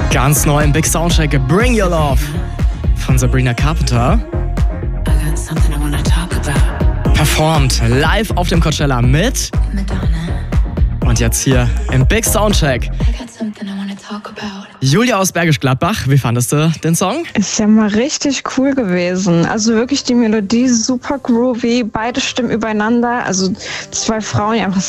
Ganz neu im Big Soundcheck, Bring Your Love von Sabrina Carpenter. Performt live auf dem Coachella mit und jetzt hier im Big Soundcheck Julia aus Bergisch Gladbach. Wie fandest du den Song? Ist ja mal richtig cool gewesen. Also wirklich die Melodie super groovy, beide Stimmen übereinander. Also zwei Frauen, die einfach